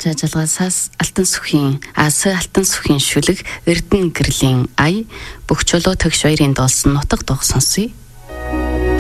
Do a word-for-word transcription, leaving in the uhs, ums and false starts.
Жажалгасаас алтан сүхийн ас алтан сүхийн шүлэг Эрдэнэ гэрлийн ая бүх чулуу төгш хоёрын дуулсан нутаг дуух сонсъё.